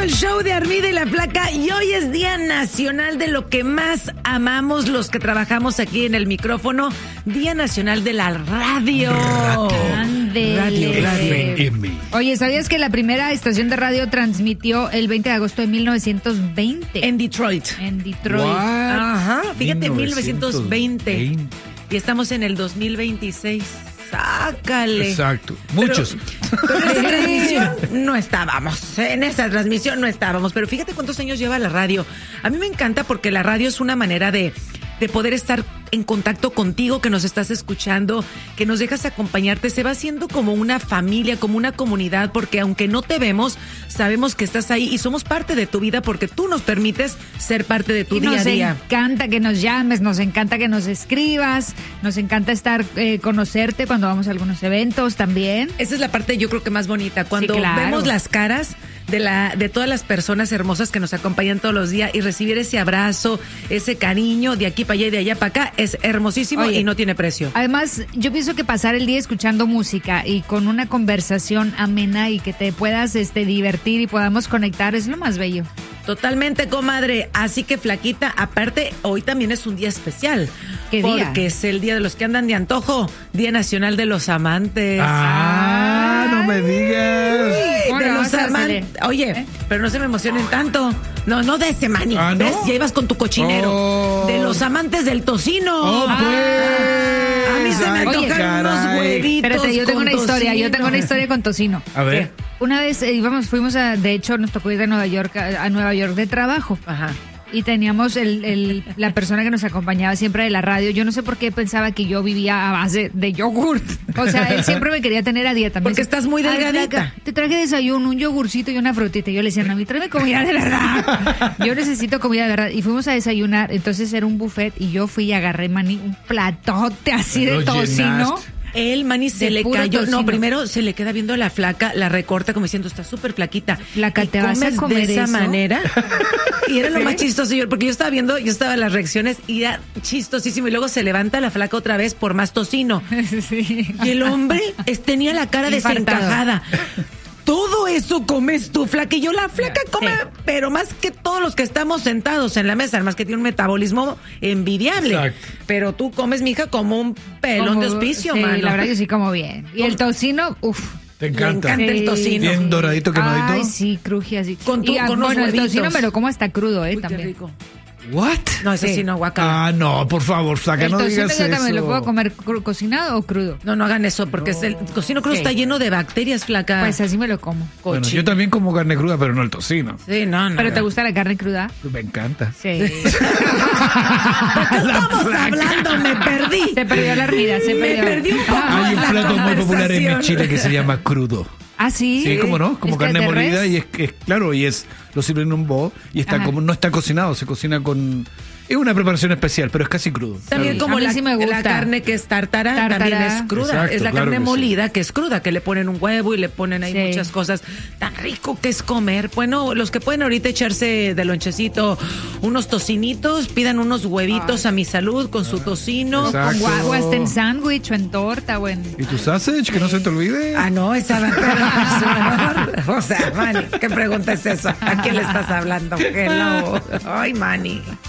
el show de Armida y la Flaca y hoy es Día Nacional de lo que más amamos los que trabajamos aquí en el micrófono, Día Nacional de la Radio. Radio. FM. Oye, ¿sabías que la primera estación de radio transmitió el 20 de agosto de 1920? En Detroit. En Detroit. What? Ajá, fíjate, 1920. 1920. Y estamos en el 2026. Sácale. Exacto. Muchos. Pero en esa transmisión no estábamos. En esa transmisión no estábamos. Pero fíjate cuántos años lleva la radio. A mí me encanta porque la radio es una manera de poder estar en contacto contigo, que nos estás escuchando, que nos dejas acompañarte. Se va haciendo como una familia, como una comunidad, porque aunque no te vemos, sabemos que estás ahí y somos parte de tu vida porque tú nos permites ser parte de tu día a día. Nos encanta que nos llames, nos encanta que nos escribas, nos encanta conocerte cuando vamos a algunos eventos también. Esa es la parte yo creo que más bonita, cuando Sí, claro. vemos las caras de todas las personas hermosas que nos acompañan todos los días y recibir ese abrazo, ese cariño de aquí para allá y de allá para acá es hermosísimo. Oye, y no tiene precio. Además, yo pienso que pasar el día escuchando música y con una conversación amena y que te puedas divertir y podamos conectar es lo más bello. Totalmente, comadre. Así que, Flaquita, aparte, hoy también es un día especial. ¿Qué día? Porque es el día de los que andan de antojo, Día Nacional de los Amantes. No me digas. ¿Cómo De le los vas a hacer? amantes. Oye, pero no se me emocionen tanto. No de ese mani. ¿no? ¿Ves? Ya ibas con tu cochinero. Oh. De los amantes del tocino. Oh, pues. A mí se me Ay, antojaron unos caray. huevitos. Espérate, yo tengo con una historia, tocino. yo tengo una historia con tocino. A ver. Una vez fuimos de hecho nos tocó ir de Nueva York a Nueva York de trabajo. Ajá. Y teníamos la persona que nos acompañaba siempre de la radio. Yo no sé por qué pensaba que yo vivía a base de yogurt. O sea, él siempre me quería tener a dieta. Me Porque dice, estás muy "Ay, delgadita". Flaca, te traje desayuno, un yogurcito y una frutita. Y yo le decía, no, a mí tráeme comida de verdad. Yo necesito comida de verdad. Y fuimos a desayunar. Entonces era un buffet y yo fui y agarré, maní, un platote así de Lo tocino. llenaste. El mani se De le puro cayó. tocino. No, primero se le queda viendo a la flaca, la recorta como diciendo, está súper flaquita. Flaca, ¿Y ¿te vas a comes comer de esa eso? manera? Y era lo más chistoso, porque yo estaba las reacciones y era chistosísimo. Y luego se levanta la flaca otra vez por más tocino. Sí. Y el hombre tenía la cara Infartado. desencajada. Todo eso comes tú, flaca. Y yo, la flaca come, Sí. pero más que todos los que estamos sentados en la mesa, además que tiene un metabolismo envidiable. Exacto. Pero tú comes, mija, como un pelón de hospicio, sí, mano. la verdad que sí como bien. Y el tocino, Te Le encanta. encanta el Sí. tocino. Bien doradito, quemadito. Ay, sí, cruje así. Con unos bueno, el huevitos. tocino me lo como hasta crudo, Uy, qué también. rico. What? No, eso sí, no, guacala. No, por favor, Flaca, El no tocino digas yo también eso. lo puedo comer cocinado o crudo. No hagan eso, porque el tocino crudo Sí. está lleno de bacterias, flaca. Pues así me lo como. Bueno, Cochino. yo también como carne cruda, pero no el tocino. Sí, no. ¿Pero te gusta la carne cruda? Me encanta. Sí. ¿De qué estamos hablando? Me perdí. Se perdió la Armida, se Me perdió. perdí un poco. Hay un la plato muy popular en mi conversación. Chile que se llama crudo. ¿Ah, sí? Sí, ¿cómo no? Como ¿Es que carne de molida res? y es claro, y lo sirven en un bowl y está Ajá. como no está cocinado, se cocina con es una preparación especial, pero es casi crudo. También Sí, como a mí la, sí me gusta. la carne que es tártara, también es cruda. Exacto, es la claro carne que sí. molida que es cruda, que le ponen un huevo y le ponen ahí Sí. muchas cosas. Tan rico que es comer. Bueno, los que pueden ahorita echarse de lonchecito unos tocinitos, pidan unos huevitos a mi salud con su tocino. Exacto. O hasta en sándwich o en torta o en... ¿Y tu sausage? Que no se te olvide. Ah, no, esa va a O sea, Manny, ¿qué pregunta es eso? ¿A quién le estás hablando? Hello. Ay, Manny.